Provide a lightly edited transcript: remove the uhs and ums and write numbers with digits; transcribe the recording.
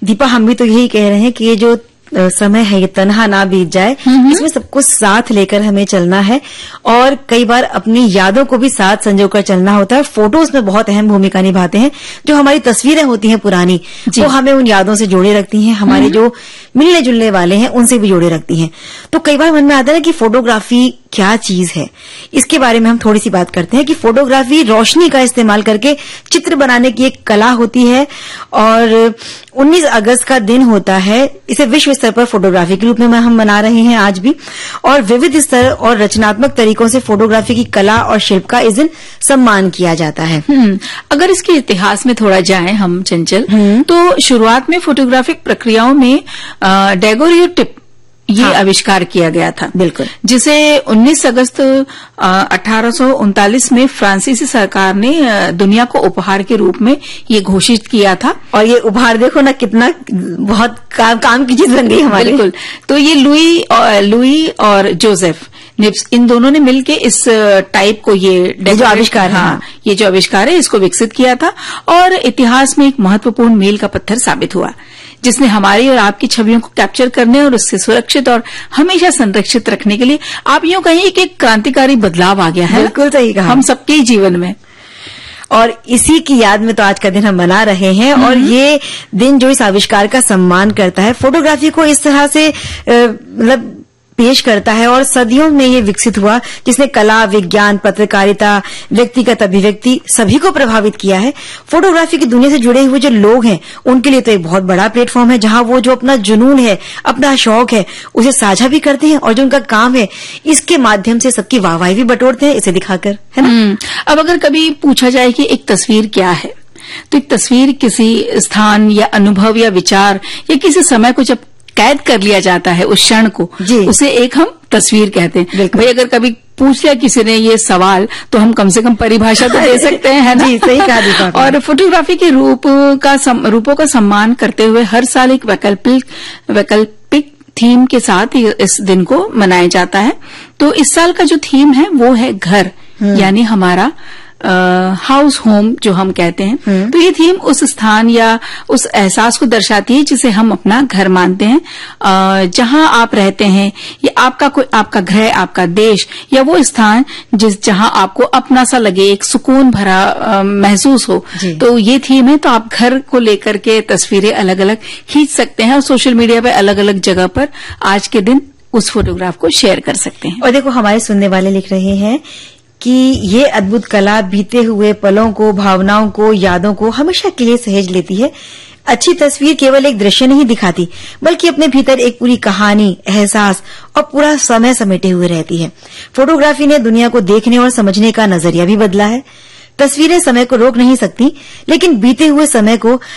दीपा, हम भी तो यही कह रहे हैं कि ये जो समय है ये तन्हा ना बीत जाए, इसमें सबको साथ लेकर हमें चलना है और कई बार अपनी यादों को भी साथ संजोकर चलना होता है। फोटोज में बहुत अहम भूमिका निभाते हैं। जो हमारी तस्वीरें होती हैं पुरानी, वो हमें उन यादों से जोड़े रखती हैं, हमारे जो मिलने जुलने वाले हैं उनसे भी जोड़े रखती हैं। तो कई बार मन में आता है कि फोटोग्राफी क्या चीज है। इसके बारे में हम थोड़ी सी बात करते हैं कि फोटोग्राफी रोशनी का इस्तेमाल करके चित्र बनाने की एक कला होती है और 19 अगस्त का दिन होता है। इसे विश्व स्तर पर फोटोग्राफी के रूप में हम मना रहे हैं आज भी, और विविध स्तर और रचनात्मक तरीकों से फोटोग्राफी की कला और शिल्प का इस दिन सम्मान किया जाता है। अगर इसके इतिहास में थोड़ा जाएं हम चंचल, तो शुरुआत में फोटोग्राफिक प्रक्रियाओं में डेगोरियोटिप ये आविष्कार किया गया था। बिल्कुल, जिसे 19 अगस्त 1839 में फ्रांसीसी सरकार ने दुनिया को उपहार के रूप में ये घोषित किया था। और ये उपहार देखो ना, कितना बहुत काम की चीज बन गई हमारे। बिल्कुल, तो ये लुई और जोसेफ निप्स, इन दोनों ने मिलके इस टाइप को ये जो आविष्कार है, ये जो आविष्कार है इसको विकसित किया था और इतिहास में एक महत्वपूर्ण मील का पत्थर साबित हुआ, जिसने हमारी और आपकी छवियों को कैप्चर करने और उससे सुरक्षित और हमेशा संरक्षित रखने के लिए, आप यूं कहिए कि एक क्रांतिकारी बदलाव आ गया है। बिल्कुल सही कहा, हम सबके जीवन में। और इसी की याद में तो आज का दिन हम मना रहे हैं। और ये दिन जो इस आविष्कार का सम्मान करता है, फोटोग्राफी को इस तरह से मतलब पेश करता है और सदियों में ये विकसित हुआ, जिसने कला, विज्ञान, पत्रकारिता, व्यक्तिगत अभिव्यक्ति सभी को प्रभावित किया है। फोटोग्राफी की दुनिया से जुड़े हुए जो लोग हैं उनके लिए तो एक बहुत बड़ा प्लेटफॉर्म है, जहां वो जो अपना जुनून है, अपना शौक है, उसे साझा भी करते हैं और जो उनका काम है इसके माध्यम से सबकी वाहवाही भी बटोरते हैं, इसे दिखाकर, है ना। अब अगर कभी पूछा जाए कि एक तस्वीर क्या है, तो एक तस्वीर किसी स्थान या अनुभव या विचार या किसी समय को जब कैद कर लिया जाता है, उस क्षण को, उसे एक हम तस्वीर कहते हैं। भाई अगर कभी पूछ लिया किसी ने ये सवाल, तो हम कम से कम परिभाषा तो दे सकते हैं, है ना। जी, सही कहा। और फोटोग्राफी के रूपों का सम्मान करते हुए हर साल एक वैकल्पिक थीम के साथ इस दिन को मनाया जाता है। तो इस साल का जो थीम है वो है घर, यानी हमारा हाउस होम जो हम कहते हैं। तो ये थीम उस स्थान या उस एहसास को दर्शाती है जिसे हम अपना घर मानते हैं, जहां आप रहते हैं, या आपका घर, आपका देश या वो स्थान जहां आपको अपना सा लगे, एक सुकून भरा महसूस हो। तो ये थीम है। तो आप घर को लेकर के तस्वीरें अलग अलग खींच सकते हैं और सोशल मीडिया पे अलग अलग जगह पर आज के दिन उस फोटोग्राफ को शेयर कर सकते हैं। और देखो, हमारे सुनने वाले लिख रहे हैं कि ये अद्भुत कला बीते हुए पलों को, भावनाओं को, यादों को हमेशा के लिए सहेज लेती है। अच्छी तस्वीर केवल एक दृश्य नहीं दिखाती, बल्कि अपने भीतर एक पूरी कहानी, एहसास और पूरा समय समेटे हुए रहती है। फोटोग्राफी ने दुनिया को देखने और समझने का नजरिया भी बदला है। तस्वीरें समय को रोक नहीं सकती, लेकिन बीते हुए समय को